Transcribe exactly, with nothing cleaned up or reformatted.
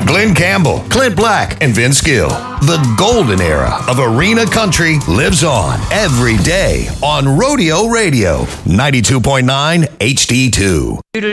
Glenn Campbell, Clint Black, and Vince Gill. The golden era of arena country lives on every day on Rodeo Radio, ninety-two point nine H D two.